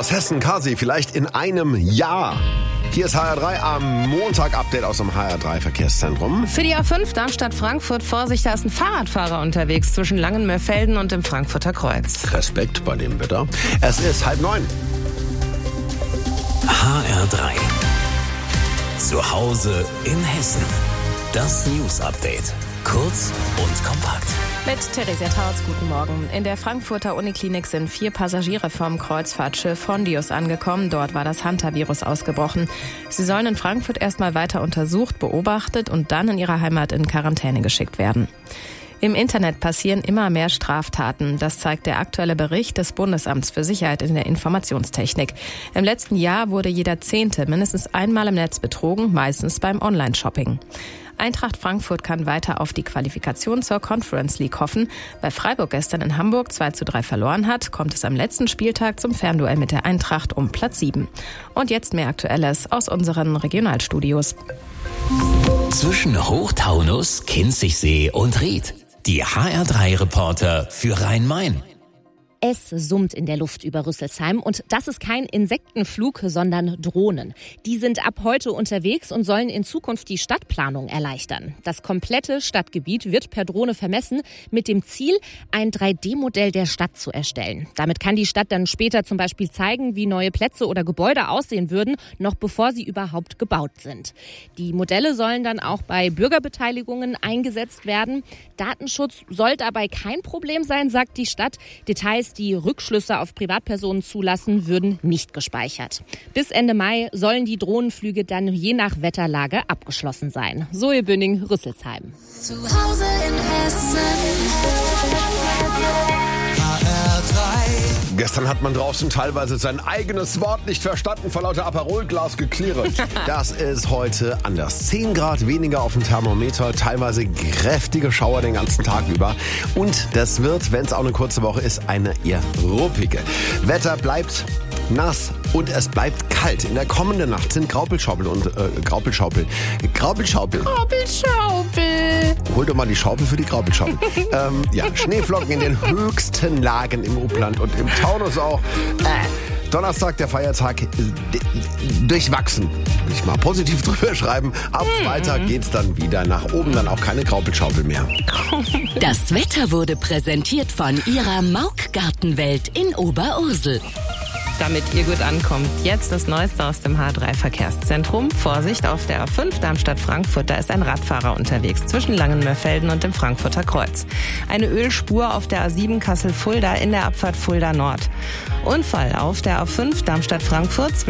aus Hessen, Kasi, vielleicht in einem Jahr. Hier ist HR3 am Montag, Update aus dem HR3 Verkehrszentrum. Für die A5 Darmstadt-Frankfurt, Vorsicht, da ist ein Fahrradfahrer unterwegs zwischen Langenmörfelden und dem Frankfurter Kreuz. Respekt bei dem Wetter. Es ist 8:30. HR3 zu Hause in Hessen. Das News-Update. Kurz und kompakt. Mit Theresia Tautz, guten Morgen. In der Frankfurter Uniklinik sind 4 Passagiere vom Kreuzfahrtschiff Fondius angekommen. Dort war das Hantavirus ausgebrochen. Sie sollen in Frankfurt erstmal weiter untersucht, beobachtet und dann in ihrer Heimat in Quarantäne geschickt werden. Im Internet passieren immer mehr Straftaten. Das zeigt der aktuelle Bericht des Bundesamts für Sicherheit in der Informationstechnik. Im letzten Jahr wurde jeder 10. mindestens einmal im Netz betrogen, meistens beim Online-Shopping. Eintracht Frankfurt kann weiter auf die Qualifikation zur Conference League hoffen. Bei Freiburg gestern in Hamburg 2:3 verloren hat, kommt es am letzten Spieltag zum Fernduell mit der Eintracht um Platz 7. Und jetzt mehr Aktuelles aus unseren Regionalstudios. Zwischen Hochtaunus, Kinzigsee und Ried. Die HR3-Reporter für Rhein-Main. Es summt in der Luft über Rüsselsheim und das ist kein Insektenflug, sondern Drohnen. Die sind ab heute unterwegs und sollen in Zukunft die Stadtplanung erleichtern. Das komplette Stadtgebiet wird per Drohne vermessen mit dem Ziel, ein 3D-Modell der Stadt zu erstellen. Damit kann die Stadt dann später zum Beispiel zeigen, wie neue Plätze oder Gebäude aussehen würden, noch bevor sie überhaupt gebaut sind. Die Modelle sollen dann auch bei Bürgerbeteiligungen eingesetzt werden. Datenschutz soll dabei kein Problem sein, sagt die Stadt. Details, die Rückschlüsse auf Privatpersonen zulassen, würden nicht gespeichert. Bis Ende Mai sollen die Drohnenflüge dann je nach Wetterlage abgeschlossen sein. Zoe Bünning, Rüsselsheim. Zu Hause in Hessen. Gestern hat man draußen teilweise sein eigenes Wort nicht verstanden, vor lauter Aperolglas geklirrt. Das ist heute anders. 10 Grad weniger auf dem Thermometer, teilweise kräftige Schauer den ganzen Tag über. Und das wird, wenn es auch eine kurze Woche ist, eine eher ruppige. Wetter bleibt nass und es bleibt kalt. In der kommenden Nacht sind Graupelschaupel. Hol doch mal die Schaufel für die Graupelschaupel. Schneeflocken in den höchsten Lagen im Upland und im Taunus auch. Donnerstag, der Feiertag, durchwachsen. Will ich mal positiv drüber schreiben. Ab Freitag geht's dann wieder nach oben, dann auch keine Graupelschaupel mehr. Das Wetter wurde präsentiert von Ihrer Mauk-Gartenwelt in Oberursel. Damit ihr gut ankommt, jetzt das Neueste aus dem H3 Verkehrszentrum. Vorsicht, auf der A5 Darmstadt-Frankfurt, da ist ein Radfahrer unterwegs zwischen Langenmörfelden und dem Frankfurter Kreuz. Eine Ölspur auf der A7 Kassel-Fulda in der Abfahrt Fulda Nord. Unfall auf der A5 Darmstadt-Frankfurt